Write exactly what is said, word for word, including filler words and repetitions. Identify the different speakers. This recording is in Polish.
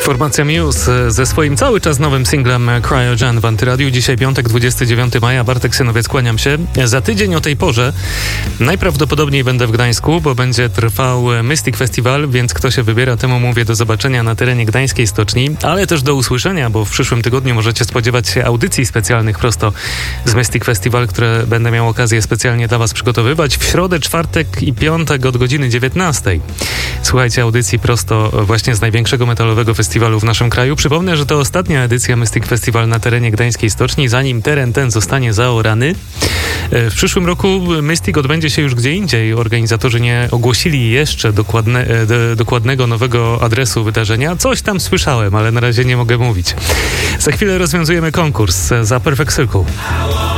Speaker 1: Formacja Muse ze swoim cały czas nowym singlem Cryogen w Antyradiu. Dzisiaj piątek, dwudziestego dziewiątego maja. Bartek Synowiec, kłaniam się. Za tydzień o tej porze najprawdopodobniej będę w Gdańsku, bo będzie trwał Mystic Festival, więc kto się wybiera, temu mówię do zobaczenia na terenie Gdańskiej Stoczni, ale też do usłyszenia, bo w przyszłym tygodniu możecie spodziewać się audycji specjalnych prosto z Mystic Festival, które będę miał okazję specjalnie dla Was przygotowywać w środę, czwartek i piątek od godziny dziewiętnastej. Słuchajcie audycji prosto właśnie z największego metalowego festiwalu w naszym kraju. Przypomnę, że to ostatnia edycja Mystic Festival na terenie Gdańskiej Stoczni, zanim teren ten zostanie zaorany. W przyszłym roku Mystic odbędzie się już gdzie indziej. Organizatorzy nie ogłosili jeszcze dokładne, do, dokładnego nowego adresu wydarzenia. Coś tam słyszałem, ale na razie nie mogę mówić. Za chwilę rozwiązujemy konkurs za Perfect Circle.